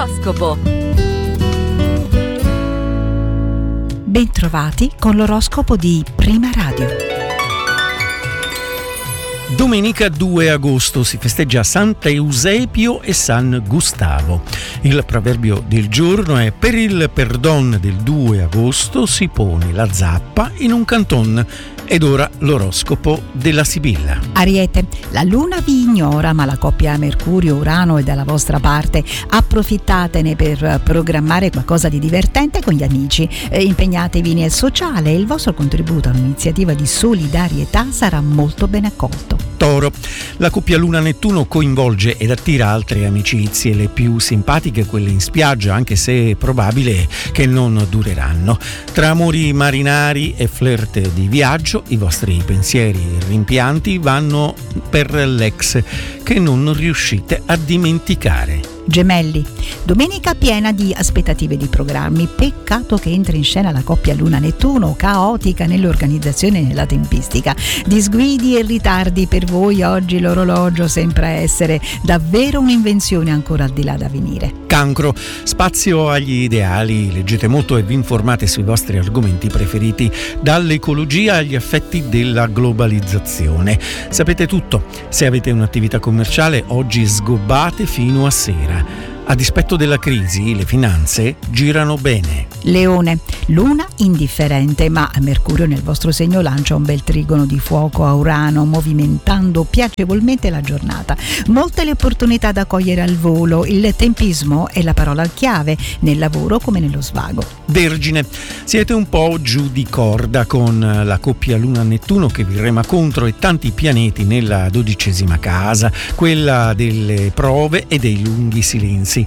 L'oroscopo. Bentrovati con l'oroscopo di Prima Radio. Domenica 2 agosto si festeggia Sant'Eusebio e San Gustavo. Il proverbio del giorno è: per il perdon del 2 agosto si pone la zappa in un canton. Ed ora l'oroscopo della Sibilla. Ariete, la luna vi ignora, ma la coppia Mercurio-Urano è dalla vostra parte. Approfittatene per programmare qualcosa di divertente con gli amici. Impegnatevi nel sociale e il vostro contributo a un'iniziativa di solidarietà sarà molto ben accolto. Toro, la coppia Luna-Nettuno coinvolge ed attira altre amicizie, le più simpatiche quelle in spiaggia, anche se è probabile che non dureranno. Tra amori marinari e flirt di viaggio, i vostri pensieri rimpianti vanno per l'ex che non riuscite a dimenticare. Gemelli, domenica piena di aspettative di programmi. Peccato che entri in scena la coppia Luna-Nettuno, caotica nell'organizzazione e nella tempistica. Disguidi e ritardi per voi oggi. L'orologio sembra essere davvero un'invenzione ancora al di là da venire. Cancro, spazio agli ideali. Leggete molto e vi informate sui vostri argomenti preferiti, dall'ecologia agli effetti della globalizzazione. Sapete tutto. Se avete un'attività commerciale, oggi sgobbate fino a sera. A dispetto della crisi, le finanze girano bene. Leone, luna indifferente, ma Mercurio nel vostro segno lancia un bel trigono di fuoco a Urano, movimentando piacevolmente la giornata. Molte le opportunità da cogliere al volo. Il tempismo è la parola chiave nel lavoro come nello svago. Vergine, siete un po' giù di corda con la coppia Luna-Nettuno che vi rema contro e tanti pianeti nella 12ª casa, quella delle prove e dei lunghi silenzi.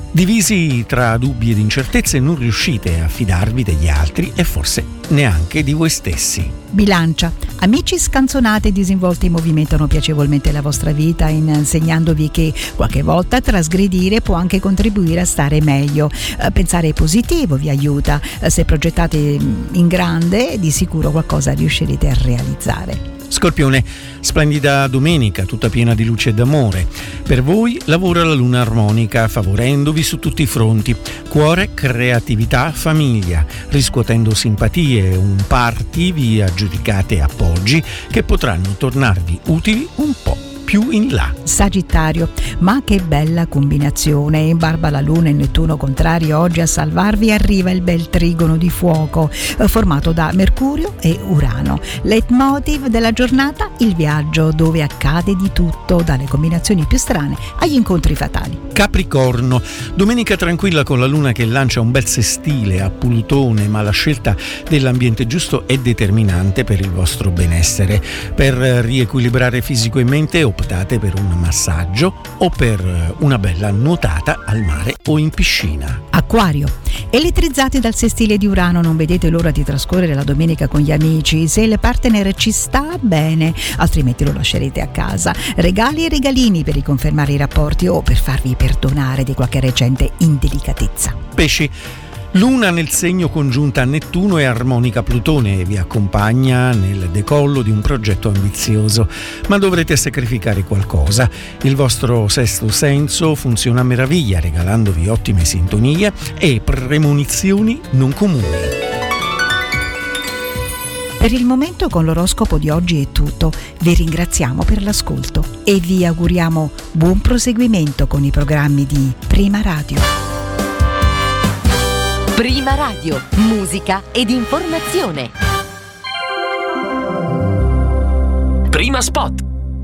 Divisi tra dubbi ed incertezze, non riuscite a fidarvi degli altri e forse neanche di voi stessi. Bilancia, amici scanzonati e disinvolti movimentano piacevolmente la vostra vita, insegnandovi che qualche volta trasgredire può anche contribuire a stare meglio. Pensare positivo vi aiuta. Se progettate in grande, di sicuro qualcosa riuscirete a realizzare. Scorpione, splendida domenica, tutta piena di luce e d'amore. Per voi lavora la luna armonica, favorendovi su tutti i fronti. Cuore, creatività, famiglia. Riscuotendo simpatie, un party, vi aggiudicate appoggi che potranno tornarvi utili un po' più in là. Sagittario, ma che bella combinazione. In barba la luna e Nettuno contrari, oggi a salvarvi arriva il bel trigono di fuoco formato da Mercurio e Urano. Leitmotiv della giornata, il viaggio, dove accade di tutto, dalle combinazioni più strane agli incontri fatali. Capricorno, domenica tranquilla con la luna che lancia un bel sestile a Plutone, ma la scelta dell'ambiente giusto è determinante per il vostro benessere. Per riequilibrare fisico e mente optate per un massaggio o per una bella nuotata al mare o in piscina. Acquario, elettrizzati dal sestile di Urano, non vedete l'ora di trascorrere la domenica con gli amici. Se il partner ci sta, bene, altrimenti lo lascerete a casa. Regali e regalini per riconfermare i rapporti o per farvi perdonare di qualche recente indelicatezza. Pesci, luna nel segno congiunta a Nettuno e armonica Plutone vi accompagna nel decollo di un progetto ambizioso, ma dovrete sacrificare qualcosa. Il vostro sesto senso funziona a meraviglia, regalandovi ottime sintonie e premonizioni non comuni. Per il momento con l'oroscopo di oggi è tutto. Vi ringraziamo per l'ascolto e vi auguriamo buon proseguimento con i programmi di Prima Radio. Prima Radio, musica ed informazione. Prima spot.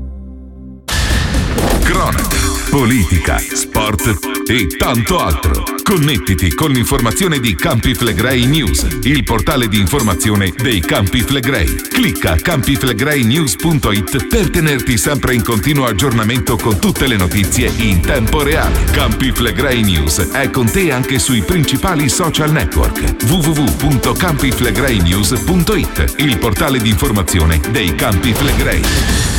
Cronaca, politica, sport e tanto altro. Connettiti con l'informazione di Campi Flegrei News, il portale di informazione dei Campi Flegrei. Clicca campiflegreinews.it per tenerti sempre in continuo aggiornamento con tutte le notizie in tempo reale. Campi Flegrei News è con te anche sui principali social network. www.campiflegreinews.it, il portale di informazione dei Campi Flegrei.